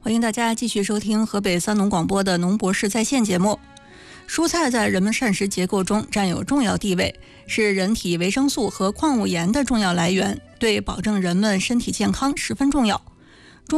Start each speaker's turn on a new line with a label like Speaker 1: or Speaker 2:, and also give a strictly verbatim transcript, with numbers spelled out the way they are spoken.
Speaker 1: 欢迎大家继续收听河北三农广播的农博士在线节目。蔬菜在人们膳食结构中占有重要地位，是人体维生素和矿物盐的重要来源，对保证人们身体健康十分重要。